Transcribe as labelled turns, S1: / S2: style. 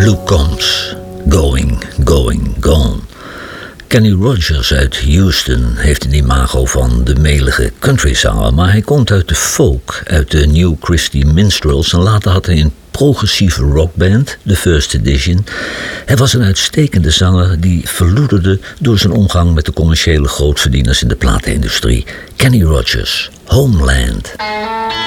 S1: Luke Combs, Going, Going, Gone. Kenny Rogers uit Houston heeft een imago van de melige countryzanger, maar hij komt uit de folk, uit de New Christy Minstrels en later had hij een progressieve rockband, The First Edition. Hij was een uitstekende zanger die verloederde door zijn omgang met de commerciële grootverdieners in de platenindustrie. Kenny Rogers, Homeland.